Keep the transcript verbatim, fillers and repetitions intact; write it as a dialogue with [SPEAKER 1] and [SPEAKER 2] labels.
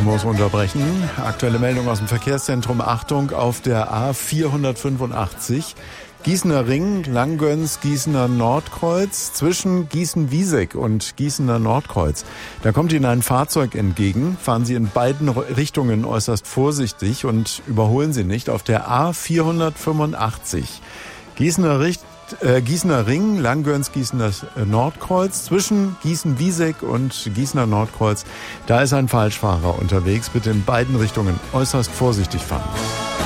[SPEAKER 1] muss unterbrechen. Aktuelle Meldung aus dem Verkehrszentrum. Achtung auf der A vierhundertfünfundachtzig. Gießener Ring, Langgöns, Gießener Nordkreuz, zwischen Gießen-Wieseck und Gießener Nordkreuz. Da kommt Ihnen ein Fahrzeug entgegen. Fahren Sie in beiden Richtungen äußerst vorsichtig und überholen Sie nicht. Auf der A vierhundertfünfundachtzig. Gießener, Richt, äh, Gießener Ring, Langgöns, Gießener Nordkreuz, zwischen Gießen-Wieseck und Gießener Nordkreuz. Da ist ein Falschfahrer unterwegs. Bitte in beiden Richtungen äußerst vorsichtig fahren.